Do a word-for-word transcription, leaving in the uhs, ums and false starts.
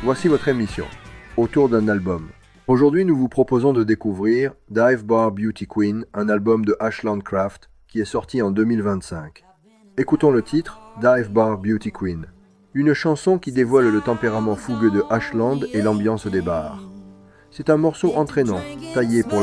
voici votre émission, autour d'un album. Aujourd'hui, nous vous proposons de découvrir Dive Bar Beauty Queen, un album de Ashland Craft qui est sorti en deux mille vingt-cinq. Écoutons le titre, Dive Bar Beauty Queen, une chanson qui dévoile le tempérament fougueux de Ashland et l'ambiance des bars. C'est un morceau entraînant, taillé pour la